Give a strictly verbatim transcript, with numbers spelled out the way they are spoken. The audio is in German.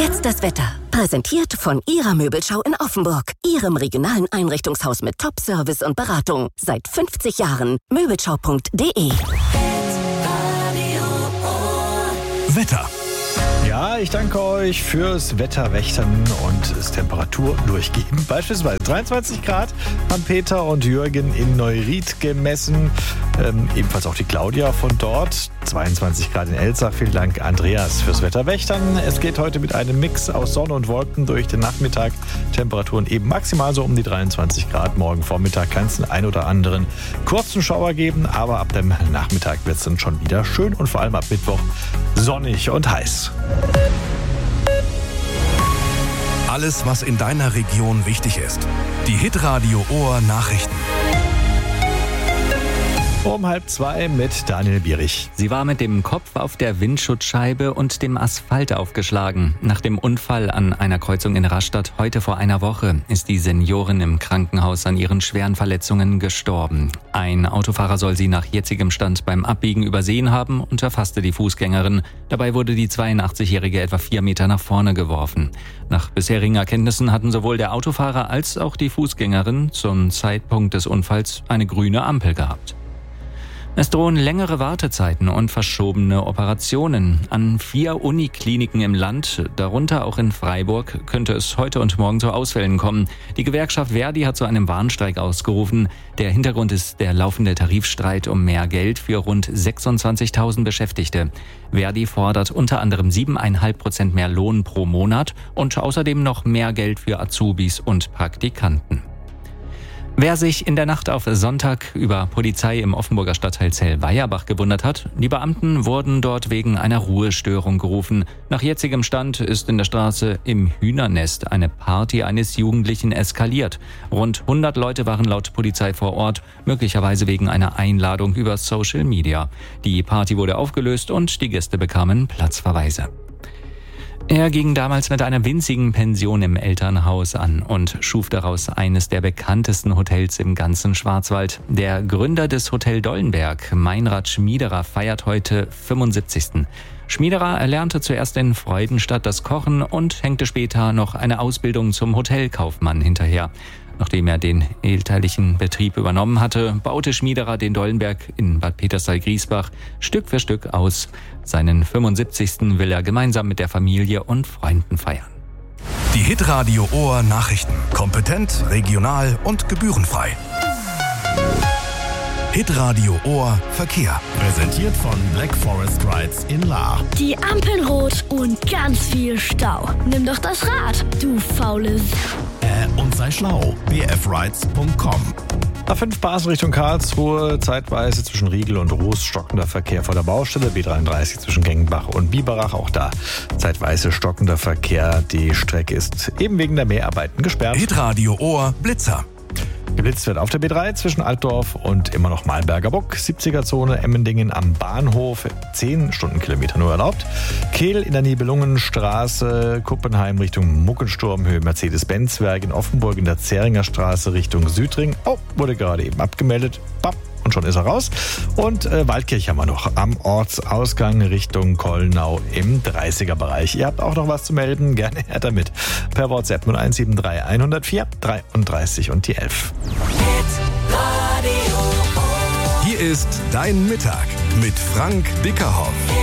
Jetzt das Wetter. Präsentiert von Ihrer Möbelschau in Offenburg. Ihrem regionalen Einrichtungshaus mit Top-Service und Beratung. Seit fünfzig Jahren. Möbelschau punkt de. Wetter. Ja, ich danke euch fürs Wetterwächtern und das Temperatur durchgeben. Beispielsweise dreiundzwanzig Grad haben Peter und Jürgen in Neuried gemessen. Ähm, ebenfalls auch die Claudia von dort. zweiundzwanzig Grad in Elzach. Vielen Dank, Andreas, fürs Wetterwächtern. Es geht heute mit einem Mix aus Sonne und Wolken durch den Nachmittag. Temperaturen eben maximal so um die dreiundzwanzig Grad. Morgen Vormittag kann es den ein oder anderen kurzen Schauer geben, aber ab dem Nachmittag wird es dann schon wieder schön und vor allem ab Mittwoch sonnig und heiß. Alles, was in deiner Region wichtig ist. Die Hitradio Ohr Nachrichten. Um halb zwei mit Daniel Bierich. Sie war mit dem Kopf auf der Windschutzscheibe und dem Asphalt aufgeschlagen. Nach dem Unfall an einer Kreuzung in Rastatt heute vor einer Woche ist die Seniorin im Krankenhaus an ihren schweren Verletzungen gestorben. Ein Autofahrer soll sie nach jetzigem Stand beim Abbiegen übersehen haben und erfasste die Fußgängerin. Dabei wurde die zweiundachtzig-Jährige etwa vier Meter nach vorne geworfen. Nach bisherigen Erkenntnissen hatten sowohl der Autofahrer als auch die Fußgängerin zum Zeitpunkt des Unfalls eine grüne Ampel gehabt. Es drohen längere Wartezeiten und verschobene Operationen. An vier Unikliniken im Land, darunter auch in Freiburg, könnte es heute und morgen zu Ausfällen kommen. Die Gewerkschaft Verdi hat zu einem Warnstreik ausgerufen. Der Hintergrund ist der laufende Tarifstreit um mehr Geld für rund sechsundzwanzigtausend Beschäftigte. Verdi fordert unter anderem sieben Komma fünf Prozent mehr Lohn pro Monat und außerdem noch mehr Geld für Azubis und Praktikanten. Wer sich in der Nacht auf Sonntag über Polizei im Offenburger Stadtteil Zell-Weierbach gewundert hat, die Beamten wurden dort wegen einer Ruhestörung gerufen. Nach jetzigem Stand ist in der Straße im Hühnernest eine Party eines Jugendlichen eskaliert. Rund hundert Leute waren laut Polizei vor Ort, möglicherweise wegen einer Einladung über Social Media. Die Party wurde aufgelöst und die Gäste bekamen Platzverweise. Er ging damals mit einer winzigen Pension im Elternhaus an und schuf daraus eines der bekanntesten Hotels im ganzen Schwarzwald. Der Gründer des Hotel Dollenberg, Meinrad Schmiederer, feiert heute fünfundsiebzigsten Schmiederer erlernte zuerst in Freudenstadt das Kochen und hängte später noch eine Ausbildung zum Hotelkaufmann hinterher. Nachdem er den elterlichen Betrieb übernommen hatte, baute Schmiederer den Dollenberg in Bad Peterstal-Griesbach Stück für Stück aus. Seinen fünfundsiebzigsten will er gemeinsam mit der Familie und Freunden feiern. Die Hitradio Ohr Nachrichten. Kompetent, regional und gebührenfrei. Hitradio Ohr Verkehr. Präsentiert von Black Forest Rides in Lahr. Die Ampeln rot und ganz viel Stau. Nimm doch das Rad, du faule S***. Äh, und sei schlau. b f rides punkt com. A fünf Bars Richtung Karlsruhe, zeitweise zwischen Riegel und Ruß stockender Verkehr vor der Baustelle. B dreiunddreißig zwischen Gengenbach und Biberach, auch da zeitweise stockender Verkehr. Die Strecke ist eben wegen der Mehrarbeiten gesperrt. Hitradio Ohr Blitzer. Geblitzt wird auf der B drei zwischen Altdorf und immer noch Malberger Buck. siebziger-Zone Emmendingen am Bahnhof. zehn Stundenkilometer nur erlaubt. Kehl in der Nibelungenstraße, Kuppenheim Richtung Muckensturm, Höhe Mercedes-Benz-Werk in Offenburg in der Zähringer Straße Richtung Südring. Oh, wurde gerade eben abgemeldet. Bap. Und schon ist er raus. Und äh, Waldkirch haben wir noch am Ortsausgang Richtung Kollnau im dreißiger-Bereich. Ihr habt auch noch was zu melden? Gerne her damit. Per WhatsApp null eins sieben drei eins null vier dreiunddreißig und die elf. Hier ist Dein Mittag mit Frank Dickerhoff.